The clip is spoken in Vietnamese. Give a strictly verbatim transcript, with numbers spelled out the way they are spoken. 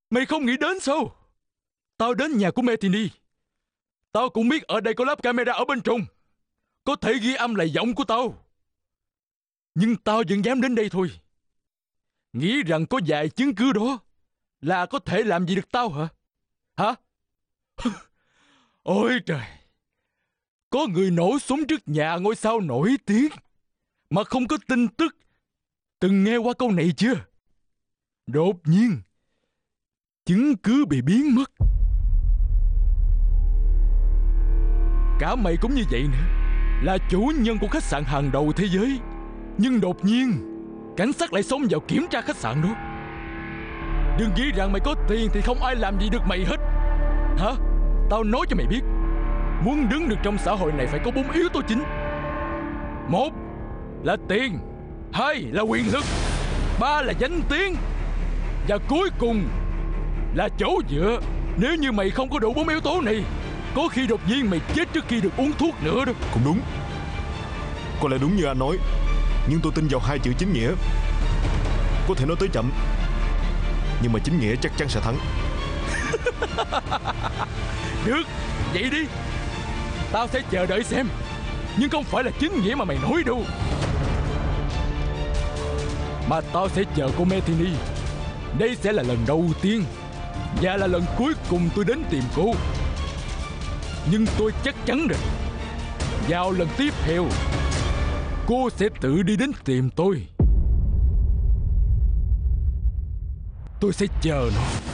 Mày không nghĩ đến sao? Tao đến nhà của Metheny. Tao cũng biết ở đây có lắp camera ở bên trong, có thể ghi âm lại giọng của tao. Nhưng tao vẫn dám đến đây thôi. Nghĩ rằng có vài chứng cứ đó là có thể làm gì được tao hả? Hả? Ôi trời! Có người nổ súng trước nhà ngôi sao nổi tiếng mà không có tin tức. Từng nghe qua câu này chưa? Đột nhiên chứng cứ bị biến mất. Cả mày cũng như vậy nữa, là chủ nhân của khách sạn hàng đầu thế giới, nhưng đột nhiên cảnh sát lại xông vào kiểm tra khách sạn đó. Đừng nghĩ rằng mày có tiền thì không ai làm gì được mày hết. Hả? Tao nói cho mày biết, muốn đứng được trong xã hội này phải có bốn yếu tố chính. Một là tiền, hai là quyền lực, ba là danh tiếng, và cuối cùng là chỗ dựa. Nếu như mày không có đủ bốn yếu tố này, có khi đột nhiên mày chết trước khi được uống thuốc nữa đó. Cũng đúng. Có lẽ đúng như anh nói, nhưng tôi tin vào hai chữ chính nghĩa. Có thể nói tới chậm, nhưng mà chính nghĩa chắc chắn sẽ thắng. Được, vậy đi. Tao sẽ chờ đợi xem. Nhưng không phải là chính nghĩa mà mày nói đâu, mà tao sẽ chờ cô Metheny. Đây sẽ là lần đầu tiên và là lần cuối cùng tôi đến tìm cô. Nhưng tôi chắc chắn rằng vào lần tiếp theo cô sẽ tự đi đến tìm tôi. Tôi sẽ chờ nó.